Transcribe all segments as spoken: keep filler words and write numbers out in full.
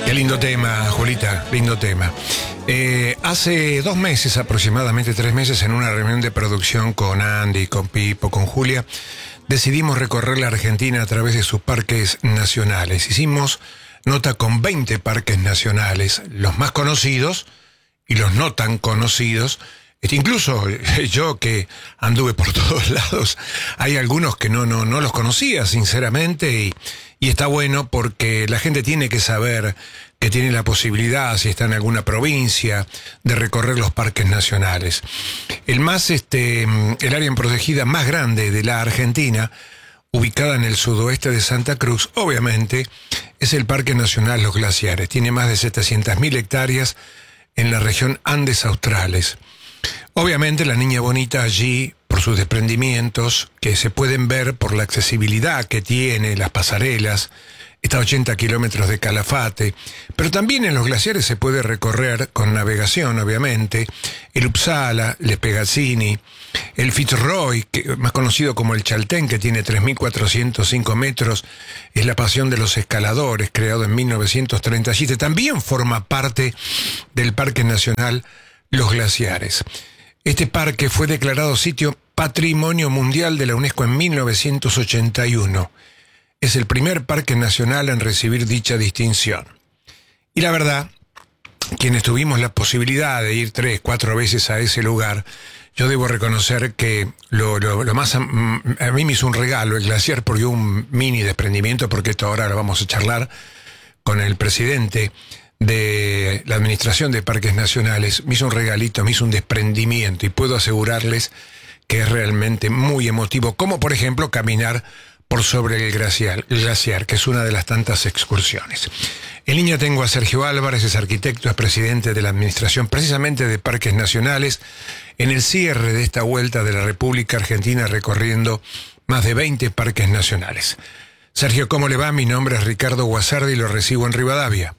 Qué lindo tema, Julita, lindo tema. Eh, hace dos meses, aproximadamente tres meses, en una reunión de producción con Andy, con Pipo, con Julia, decidimos recorrer la Argentina a través de sus parques nacionales. Hicimos nota con veinte parques nacionales, los más conocidos y los no tan conocidos. Este, incluso yo, que anduve por todos lados, hay algunos que no, no, no los conocía, sinceramente, y, y está bueno porque la gente tiene que saber que tiene la posibilidad, si está en alguna provincia, de recorrer los parques nacionales. El más, este, el área protegida más grande de la Argentina, ubicada en el sudoeste de Santa Cruz, obviamente, es el Parque Nacional Los Glaciares. Tiene más de setecientas mil hectáreas en la región Andes Australes. Obviamente la niña bonita allí, por sus desprendimientos, que se pueden ver por la accesibilidad que tiene, las pasarelas, está a ochenta kilómetros de Calafate, pero también en los glaciares se puede recorrer con navegación, obviamente, el Uppsala, el Pegazzini, el Fitzroy, que, más conocido como el Chaltén, que tiene tres mil cuatrocientos cinco metros, es la pasión de los escaladores, creado en mil novecientos treinta y siete, también forma parte del Parque Nacional Los Glaciares. Este parque fue declarado sitio Patrimonio Mundial de la UNESCO en mil novecientos ochenta y uno. Es el primer parque nacional en recibir dicha distinción. Y la verdad, quienes tuvimos la posibilidad de ir tres, cuatro veces a ese lugar, yo debo reconocer que lo, lo, lo más... A, a mí me hizo un regalo el glaciar, porque un mini desprendimiento, porque esto ahora lo vamos a charlar con el presidente de la Administración de Parques Nacionales. Me hizo un regalito, me hizo un desprendimiento, y puedo asegurarles que es realmente muy emotivo, como por ejemplo caminar por sobre el glaciar, el glaciar, que es una de las tantas excursiones. En línea tengo a Sergio Álvarez, es arquitecto, es presidente de la Administración precisamente de Parques Nacionales, en el cierre de esta vuelta de la República Argentina recorriendo más de veinte parques nacionales. Sergio, ¿cómo le va? Mi nombre es Ricardo Guasardi y lo recibo en Rivadavia.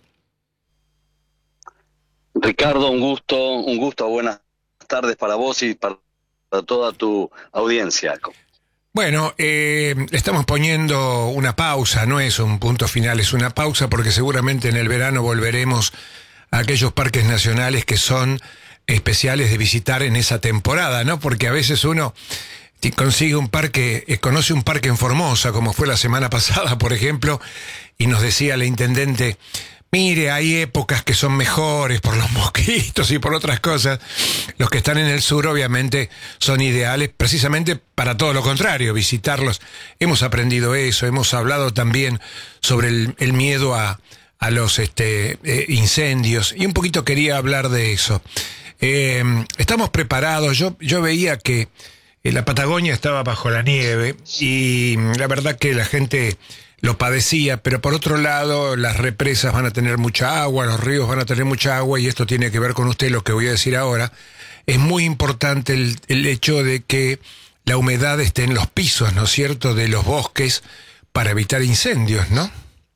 Ricardo, un gusto, un gusto, buenas tardes para vos y para toda tu audiencia. Bueno, eh, estamos poniendo una pausa, no es un punto final, es una pausa, porque seguramente en el verano volveremos a aquellos parques nacionales que son especiales de visitar en esa temporada, ¿no? Porque a veces uno consigue un parque, eh, conoce un parque en Formosa, como fue la semana pasada, por ejemplo, y nos decía la intendente: mire, hay épocas que son mejores por los mosquitos y por otras cosas. Los que están en el sur, obviamente, son ideales precisamente para todo lo contrario, visitarlos. Hemos aprendido eso, hemos hablado también sobre el, el miedo a, a los este, eh, incendios, y un poquito quería hablar de eso. Eh, estamos preparados. Yo, yo veía que la Patagonia estaba bajo la nieve, y la verdad que la gente lo padecía, pero por otro lado las represas van a tener mucha agua, los ríos van a tener mucha agua, y esto tiene que ver con usted, lo que voy a decir ahora. Es muy importante el, el hecho de que la humedad esté en los pisos, ¿no es cierto?, de los bosques, para evitar incendios, ¿no?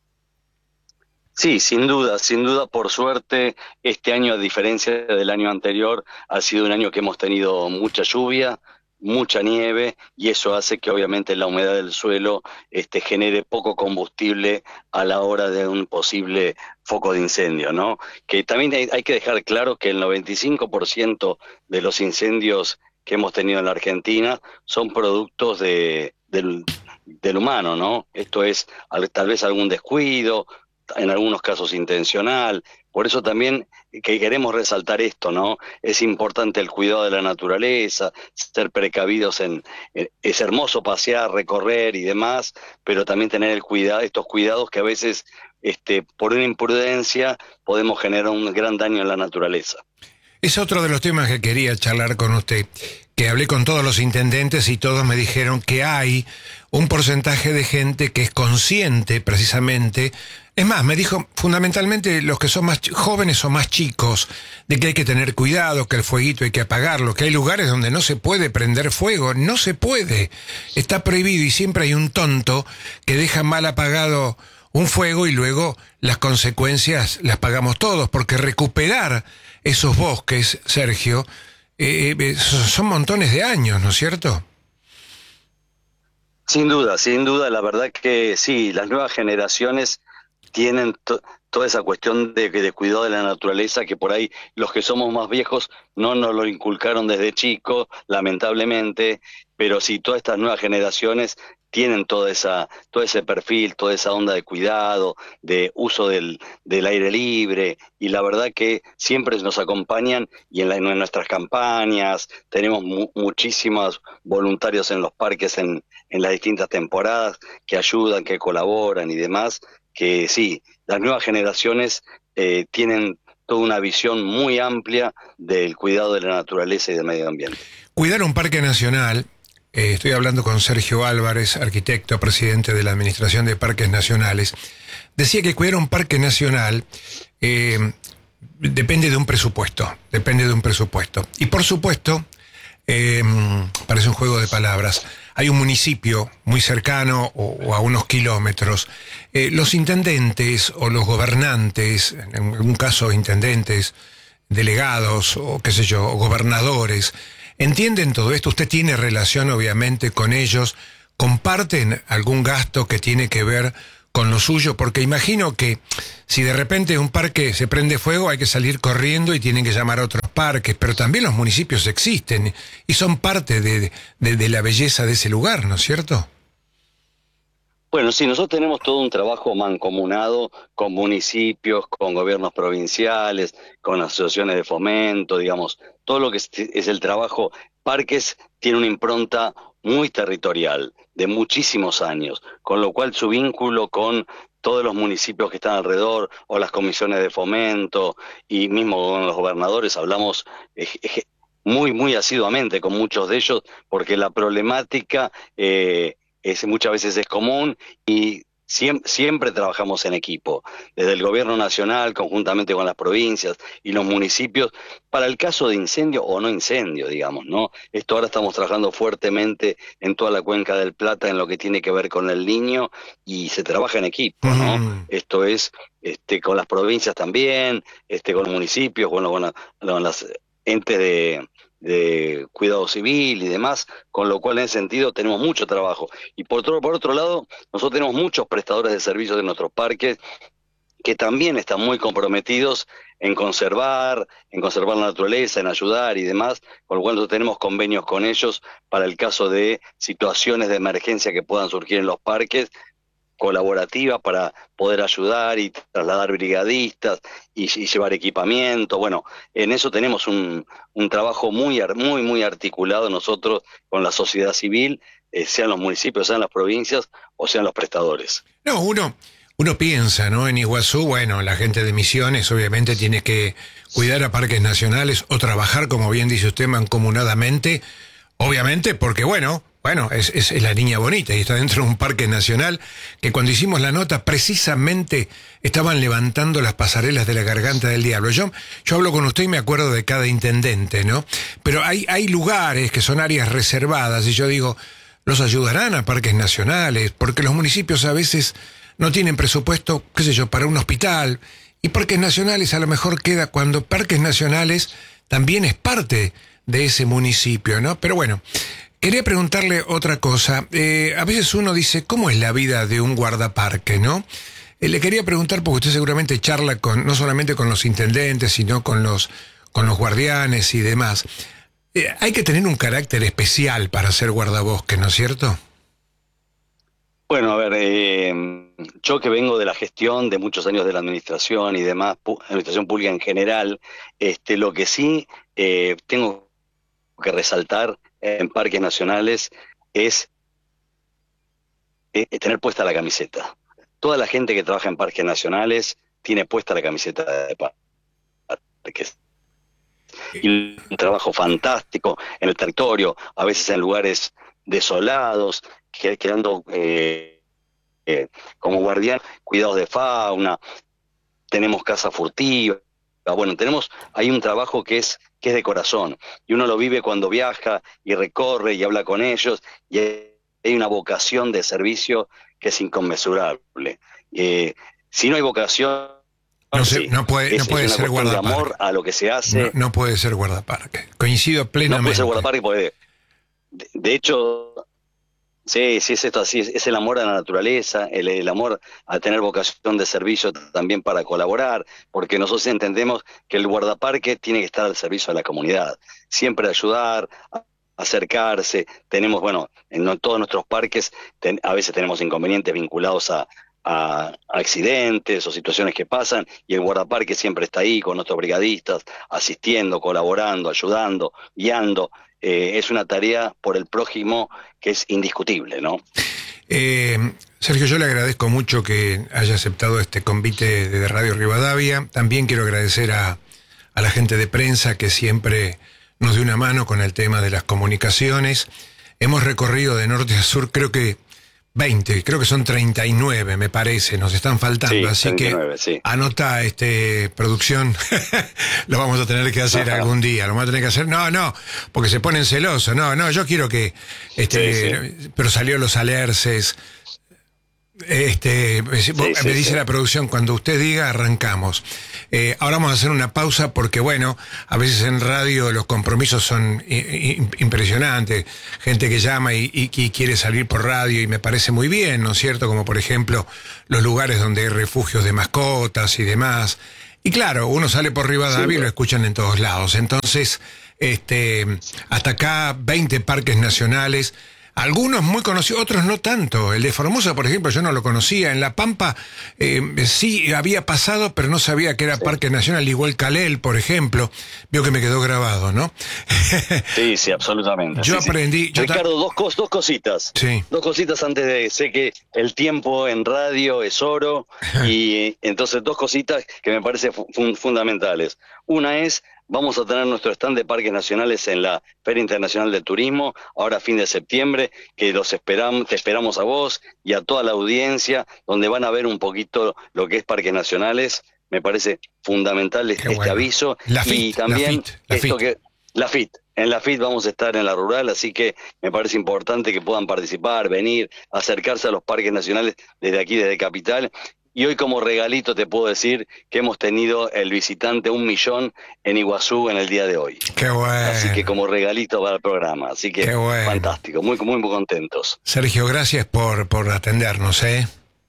Sí, sin duda, sin duda, por suerte, este año, a diferencia del año anterior, ha sido un año que hemos tenido mucha lluvia, mucha nieve, y eso hace que obviamente la humedad del suelo este, genere poco combustible a la hora de un posible foco de incendio, ¿no? Que también hay, hay que dejar claro que el noventa y cinco por ciento de los incendios que hemos tenido en la Argentina son productos de, del, del humano, ¿no? Esto es tal vez algún descuido, en algunos casos intencional. Por eso también que queremos resaltar esto, ¿no? Es importante el cuidado de la naturaleza, ser precavidos en, en es hermoso pasear, recorrer y demás, pero también tener el cuidado, estos cuidados que a veces este, por una imprudencia podemos generar un gran daño en la naturaleza. Es otro de los temas que quería charlar con usted, que hablé con todos los intendentes y todos me dijeron que hay un porcentaje de gente que es consciente precisamente. Es más, me dijo fundamentalmente los que son más jóvenes o más chicos, de que hay que tener cuidado, que el fueguito hay que apagarlo, que hay lugares donde no se puede prender fuego, no se puede, está prohibido, y siempre hay un tonto que deja mal apagado un fuego y luego las consecuencias las pagamos todos, porque recuperar esos bosques, Sergio, eh, eh, son montones de años, ¿no es cierto? Sin duda, sin duda, la verdad que sí, las nuevas generaciones tienen to- toda esa cuestión de, de cuidado de la naturaleza, que por ahí los que somos más viejos no nos lo inculcaron desde chicos, lamentablemente, pero sí, todas estas nuevas generaciones tienen toda esa, todo ese perfil, toda esa onda de cuidado, de uso del, del aire libre, y la verdad que siempre nos acompañan, y en, la, en nuestras campañas tenemos mu muchísimos voluntarios en los parques en, en las distintas temporadas que ayudan, que colaboran y demás, que sí, las nuevas generaciones eh, tienen toda una visión muy amplia del cuidado de la naturaleza y del medio ambiente. Cuidar un parque nacional, eh, estoy hablando con Sergio Álvarez, arquitecto, presidente de la Administración de Parques Nacionales, decía que cuidar un parque nacional eh, depende de un presupuesto, depende de un presupuesto. Y por supuesto, eh, parece un juego de palabras, hay un municipio muy cercano o, o a unos kilómetros. Eh, los intendentes o los gobernantes, en un caso intendentes, delegados o qué sé yo, o gobernadores, ¿entienden todo esto? ¿Usted tiene relación obviamente con ellos? ¿Comparten algún gasto que tiene que ver con lo suyo? Porque imagino que si de repente un parque se prende fuego hay que salir corriendo y tienen que llamar a otros parques, pero también los municipios existen y son parte de, de, de la belleza de ese lugar, ¿no es cierto? Bueno, sí, nosotros tenemos todo un trabajo mancomunado con municipios, con gobiernos provinciales, con asociaciones de fomento, digamos, todo lo que es, es el trabajo. Parques tiene una impronta muy territorial, de muchísimos años, con lo cual su vínculo con todos los municipios que están alrededor, o las comisiones de fomento, y mismo con los gobernadores, hablamos eh, eh, muy, muy asiduamente con muchos de ellos, porque la problemática eh, es, muchas veces es común, y siempre, siempre trabajamos en equipo, desde el gobierno nacional, conjuntamente con las provincias y los municipios, para el caso de incendio o no incendio, digamos, ¿no? Esto ahora estamos trabajando fuertemente en toda la Cuenca del Plata en lo que tiene que ver con el Niño, y se trabaja en equipo, ¿no? Mm. Esto es este, con las provincias también, este, con los municipios, con, con, la, con las entes de... de cuidado civil y demás, con lo cual en ese sentido tenemos mucho trabajo. Y por otro, por otro lado, nosotros tenemos muchos prestadores de servicios de nuestros parques que también están muy comprometidos en conservar, en conservar la naturaleza, en ayudar y demás, con lo cual nosotros tenemos convenios con ellos para el caso de situaciones de emergencia que puedan surgir en los parques, colaborativa para poder ayudar y trasladar brigadistas y, y llevar equipamiento. Bueno, en eso tenemos un, un trabajo muy, muy, muy articulado nosotros con la sociedad civil, eh, sean los municipios, sean las provincias o sean los prestadores. No, uno, uno piensa, ¿no? En Iguazú, bueno, la gente de Misiones obviamente tiene que cuidar a parques nacionales o trabajar, como bien dice usted, mancomunadamente, obviamente porque, bueno, Bueno, es, es, es la niña bonita y está dentro de un parque nacional que cuando hicimos la nota precisamente estaban levantando las pasarelas de la Garganta del Diablo. Yo, yo hablo con usted y me acuerdo de cada intendente, ¿no? Pero hay, hay lugares que son áreas reservadas y yo digo, ¿los ayudarán a parques nacionales? Porque los municipios a veces no tienen presupuesto, qué sé yo, para un hospital. Y parques nacionales a lo mejor queda cuando parques nacionales también es parte de ese municipio, ¿no? Pero bueno, quería preguntarle otra cosa. Eh, a veces uno dice, ¿cómo es la vida de un guardaparque, no? Eh, le quería preguntar, porque usted seguramente charla con no solamente con los intendentes, sino con los, con los guardianes y demás. Eh, hay que tener un carácter especial para ser guardabosque, ¿no es cierto? Bueno, a ver, eh, yo que vengo de la gestión, de muchos años de la administración y demás, administración pública en general, este, lo que sí eh, tengo que resaltar en parques nacionales es, es tener puesta la camiseta. Toda la gente que trabaja en parques nacionales tiene puesta la camiseta de parques. Y un trabajo fantástico en el territorio, a veces en lugares desolados, quedando eh, eh, como guardián, cuidados de fauna, tenemos casa furtiva. Bueno, tenemos ahí un trabajo que es que es de corazón, y uno lo vive cuando viaja y recorre y habla con ellos, y hay una vocación de servicio que es inconmensurable. Eh, si no hay vocación, no, sé, sí, no puede, es, no puede es una ser guardaparque. De amor a lo que se hace. No, no puede ser guardaparque. Coincido plenamente. No puede ser guardaparque porque, de, de hecho, Sí, sí, es esto así, es, es el amor a la naturaleza, el, el amor a tener vocación de servicio también para colaborar, porque nosotros entendemos que el guardaparque tiene que estar al servicio de la comunidad, siempre ayudar, a- acercarse. Tenemos, bueno, en no- todos nuestros parques ten- a veces tenemos inconvenientes vinculados a, a accidentes o situaciones que pasan, y el guardaparque siempre está ahí con nuestros brigadistas, asistiendo, colaborando, ayudando, guiando. Eh, es una tarea por el prójimo que es indiscutible, ¿no? Eh, Sergio, yo le agradezco mucho que haya aceptado este convite de Radio Rivadavia. También quiero agradecer a, a la gente de prensa que siempre nos dio una mano con el tema de las comunicaciones. Hemos recorrido de norte a sur, creo que veinte, creo que son treinta y nueve, me parece, nos están faltando, Sí, así treinta y nueve, que sí. anota, este, producción, lo vamos a tener que hacer Ajá. algún día, lo vamos a tener que hacer, no, no, porque se ponen celosos, no, no, yo quiero que, este, Sí, pero salió Los Alerces, este, me, Sí, me sí, dice sí. la producción, cuando usted diga, arrancamos. Eh, ahora vamos a hacer una pausa porque, bueno, a veces en radio los compromisos son i- i- impresionantes. Gente que llama y, y- y quiere salir por radio y me parece muy bien, ¿no es cierto? Como por ejemplo los lugares donde hay refugios de mascotas y demás. Y claro, uno sale por Rivadavia Sí, y lo escuchan en todos lados. Entonces, este, hasta acá veinte parques nacionales. Algunos muy conocidos, otros no tanto. El de Formosa, por ejemplo, yo no lo conocía. En La Pampa eh, sí había pasado, pero no sabía que era sí. Parque Nacional. Igual Calel, por ejemplo. Vio que me quedó grabado, ¿no? Sí, sí, absolutamente. Yo sí, sí. aprendí... yo ta- Ricardo, dos, cos- dos cositas. Sí. Dos cositas antes de... Sé que el tiempo en radio es oro, y entonces dos cositas que me parecen fu- fun- fundamentales. Una es, vamos a tener nuestro stand de parques nacionales en la Feria Internacional del Turismo, ahora a fin de septiembre, que los esperamos, te esperamos a vos y a toda la audiencia, donde van a ver un poquito lo que es parques nacionales. Me parece fundamental Qué este bueno. aviso. La F I T, Y también la F I T, la esto F I T. que... La F I T. En la F I T vamos a estar en la rural, así que me parece importante que puedan participar, venir, acercarse a los parques nacionales desde aquí, desde Capital. Y hoy como regalito te puedo decir que hemos tenido el visitante un millón en Iguazú en el día de hoy. Qué bueno. Así que como regalito para el programa. Así que Qué bueno. fantástico, muy, muy, muy contentos. Sergio, gracias por, por atendernos, ¿eh?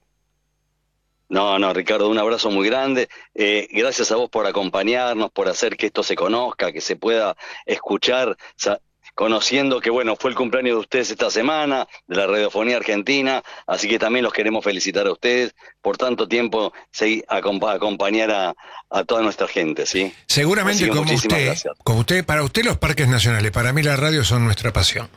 No, no, Ricardo, un abrazo muy grande. Eh, gracias a vos por acompañarnos, por hacer que esto se conozca, que se pueda escuchar, sa- conociendo que, bueno, fue el cumpleaños de ustedes esta semana, de la radiofonía argentina, así que también los queremos felicitar a ustedes por tanto tiempo seguir, acompa- acompañar a, a toda nuestra gente, ¿sí? Seguramente Así que como muchísimas usted, gracias. como usted, para usted los parques nacionales, para mí la radio son nuestra pasión.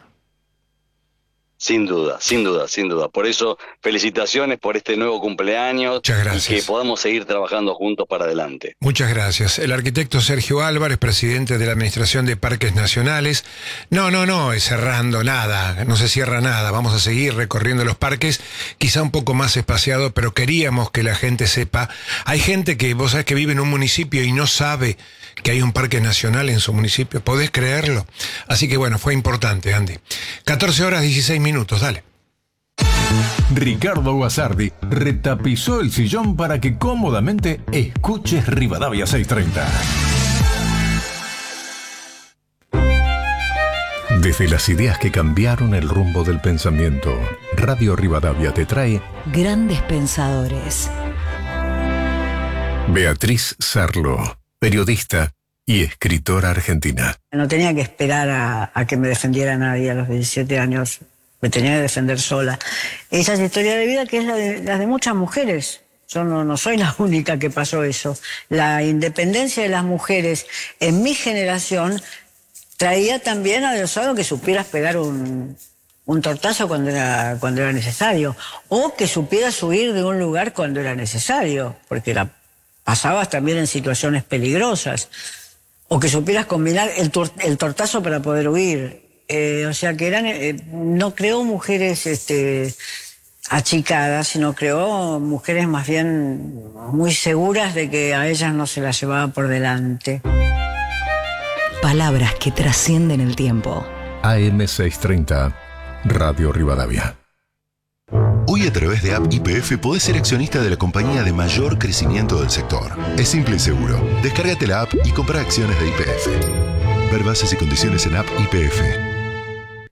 Sin duda, sin duda, sin duda. Por eso, felicitaciones por este nuevo cumpleaños. Muchas gracias. Y que podamos seguir trabajando juntos para adelante. Muchas gracias. El arquitecto Sergio Álvarez, presidente de la Administración de Parques Nacionales. No, no, no, es cerrando nada, no se cierra nada. Vamos a seguir recorriendo los parques, quizá un poco más espaciado, pero queríamos que la gente sepa. Hay gente que, vos sabés, que vive en un municipio y no sabe que hay un parque nacional en su municipio. ¿Podés creerlo? Así que bueno, fue importante, Andy. catorce horas dieciséis minutos, dale. Ricardo Guasardi retapizó el sillón para que cómodamente escuches Rivadavia seiscientos treinta. Desde las ideas que cambiaron el rumbo del pensamiento, Radio Rivadavia te trae Grandes pensadores. Beatriz Sarlo, periodista y escritora argentina. No tenía que esperar a, a que me defendiera nadie a los diecisiete años. Me tenía que defender sola. Esa es la historia de vida que es la de, la de muchas mujeres. Yo no, no soy la única que pasó eso. La independencia de las mujeres en mi generación traía también adosado que supieras pegar un, un tortazo cuando era, cuando era necesario. O que supieras huir de un lugar cuando era necesario. Porque la, pasabas también en situaciones peligrosas. O que supieras combinar el, tor- el tortazo para poder huir. Eh, o sea que eran, eh, no creó mujeres este, achicadas, sino creó mujeres más bien muy seguras de que a ellas no se las llevaba por delante. Palabras que trascienden el tiempo. A M seiscientos treinta, Radio Rivadavia. Hoy a través de App Y P F podés ser accionista de la compañía de mayor crecimiento del sector. Es simple y seguro. Descárgate la app y compra acciones de Y P F. Ver bases y condiciones en App Y P F.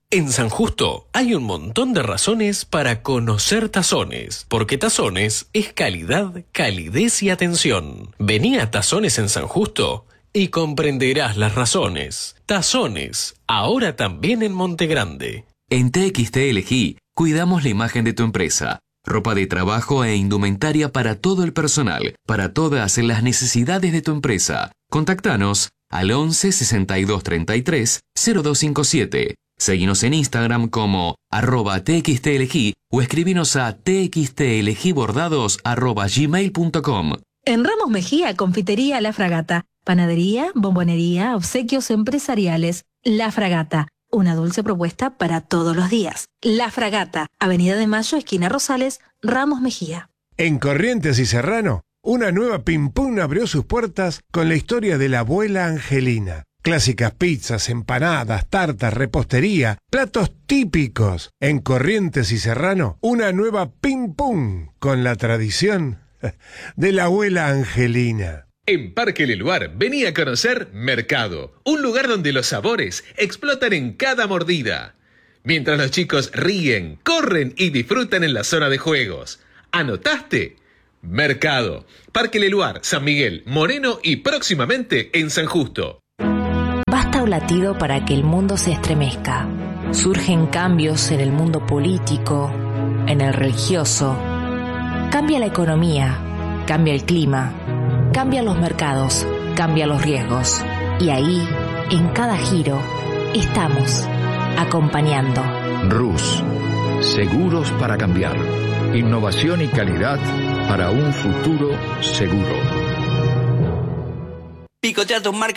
En San Justo hay un montón de razones para conocer Tazones, porque Tazones es calidad, calidez y atención. Vení a Tazones en San Justo y comprenderás las razones. Tazones, ahora también en Monte Grande. En T X T Elegí cuidamos la imagen de tu empresa. Ropa de trabajo e indumentaria para todo el personal, para todas las necesidades de tu empresa. Contactanos al once sesenta y dos treinta y tres cero dos cincuenta y siete. Seguinos en Instagram como arroba txtelegí o escribinos a txtelegibordados arroba gmail punto com. En Ramos Mejía, Confitería La Fragata. Panadería, bombonería, obsequios empresariales. La Fragata. Una dulce propuesta para todos los días. La Fragata. Avenida de Mayo, esquina Rosales, Ramos Mejía. En Corrientes y Serrano, una nueva Pim Pum abrió sus puertas con la historia de la abuela Angelina. Clásicas pizzas, empanadas, tartas, repostería, platos típicos. En Corrientes y Serrano, una nueva Pim Pum con la tradición de la abuela Angelina. En Parque Leluar, vení a conocer Mercado, un lugar donde los sabores explotan en cada mordida. Mientras los chicos ríen, corren y disfrutan en la zona de juegos. ¿Anotaste? Mercado, Parque Leluar, San Miguel, Moreno y próximamente en San Justo. Basta un latido para que el mundo se estremezca. Surgen cambios en el mundo político, en el religioso. Cambia la economía, cambia el clima, cambian los mercados, cambian los riesgos. Y ahí, en cada giro, estamos acompañando. Rus, seguros para cambiar. Innovación y calidad para un futuro seguro. Picotea tus marcas